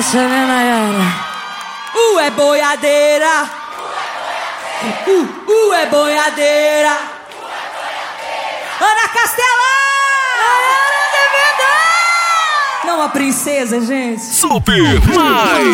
essa, né, Nayara? É boiadeira. É boiadeira. Ana Castela! Nayara de verdade! Não, a princesa, gente. Super Mais.